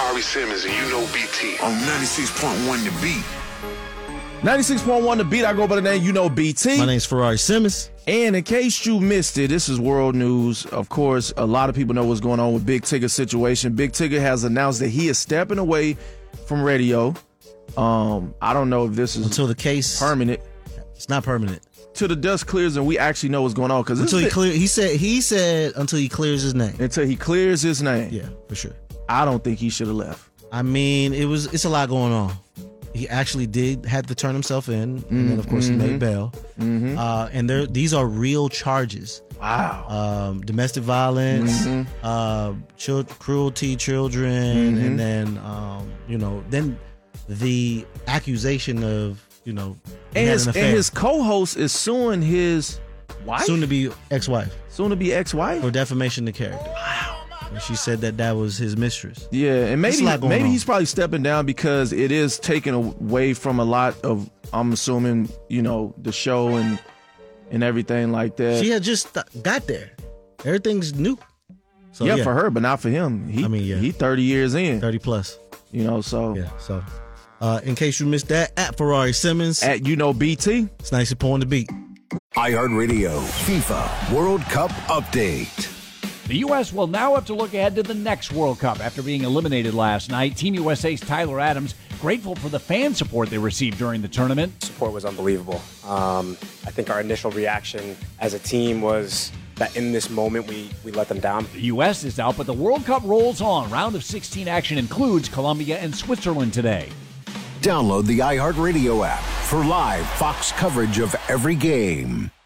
Ferrari Simmons, and you know BT. On 96.1 The Beat. 96.1 The Beat, I go by the name, you know BT. My name's Ferrari Simmons. And in case you missed it, this is world news. Of course, a lot of people know what's going on with Big Tigger's situation. Big Tigger has announced that he is stepping away from radio. I don't know if this is until the case permanent. It's not permanent. Till the dust clears and we actually know what's going on. Because until he said until he clears his name. Until he clears his name. Yeah, for sure. I don't think he should have left. I mean, it's a lot going on. He actually had to turn himself in, and then of course he made bail. And these are real charges. Wow. Domestic violence, cruelty, children, and then then the accusation of and his co-host is suing his wife, soon to be ex-wife, for defamation of character. Wow. And she said that was his mistress. Yeah, and maybe he's probably stepping down because it is taken away from a lot of, I'm assuming, the show and everything like that. She had just got there. Everything's new. So, yeah, for her, but not for him. He 30 years in. 30 plus. So. Yeah, so. In case you missed that, at Ferrari Simmons. At BT. It's nice to pull on the beat. iHeartRadio FIFA World Cup Update. The U.S. will now have to look ahead to the next World Cup. After being eliminated last night, Team USA's Tyler Adams grateful for the fan support they received during the tournament. Support was unbelievable. I think our initial reaction as a team was that in this moment we let them down. The U.S. is out, but the World Cup rolls on. Round of 16 action includes Colombia and Switzerland today. Download the iHeartRadio app for live Fox coverage of every game.